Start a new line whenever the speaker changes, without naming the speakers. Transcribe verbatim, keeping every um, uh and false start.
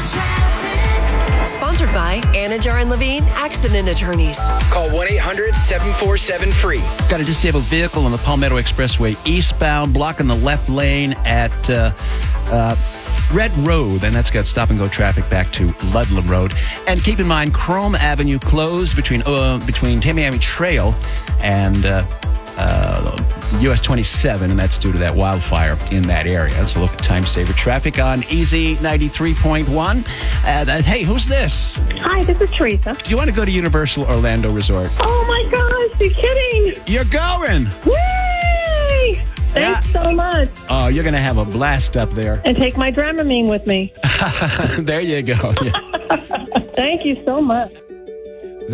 Sponsored by Anajar and Levine Accident Attorneys.
Call one eight hundred seven four seven free.
Got a disabled vehicle on the Palmetto Expressway eastbound, blocking the left lane at uh, uh, Red Road, and that's got stop-and-go traffic back to Ludlam Road. And keep in mind, Chrome Avenue closed between uh, between Tamiami Trail and uh, uh, U S twenty-seven, and that's due to that wildfire in that area. Let's look at time-saver traffic on E Z ninety-three point one. Uh, that, hey, who's this?
Hi, this is Teresa.
Do you want to go to Universal Orlando Resort?
Oh my gosh, you're kidding.
You're going!
Yay! Thanks
Yeah.
so much.
Oh, you're going to have a blast up there.
And take my Dramamine with me.
There you go. Yeah.
Thank you so much.